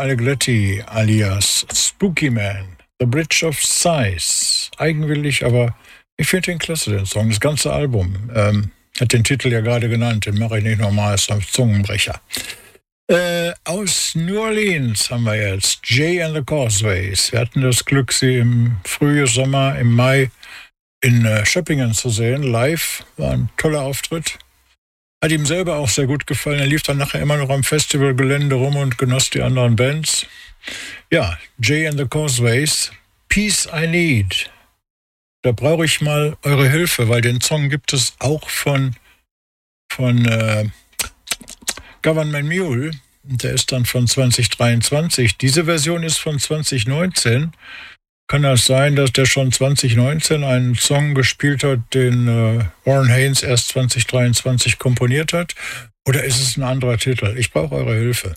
Allegretti alias Spooky Man, The Bridge of Sighs. Eigenwillig, aber ich finde den klasse, den Song. Das ganze Album. Hat den Titel ja gerade genannt, den mache ich nicht nochmal, ist ein Zungenbrecher. Aus New Orleans haben wir jetzt Jay and the Causeways. Wir hatten das Glück, sie im Frühsommer, im Mai in Schöppingen zu sehen, live. War ein toller Auftritt. Hat ihm selber auch sehr gut gefallen. Er lief dann nachher immer noch am Festivalgelände rum und genoss die anderen Bands. Ja, Jay and the Causeways, Peace I Need. Da brauche ich mal eure Hilfe, weil den Song gibt es auch von Government Mule. Der ist dann von 2023. Diese Version ist von 2019. Kann das sein, dass der schon 2019 einen Song gespielt hat, den Warren Haynes erst 2023 komponiert hat? Oder ist es ein anderer Titel? Ich brauche eure Hilfe.